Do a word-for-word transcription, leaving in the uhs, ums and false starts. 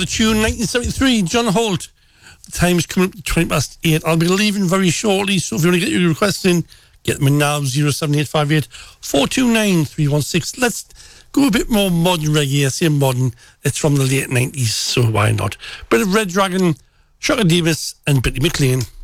Another tune, nineteen seventy-three, John Holt. The time is coming up to twenty past eight. I'll be leaving very shortly, so if you want to get your requests in, get them in now, zero seven eight five eight, four two nine, three one six. Let's go a bit more modern reggae. I say modern, it's from the late nineties, so why not? Bit of Red Dragon, Shocker Davis and Billy McLean.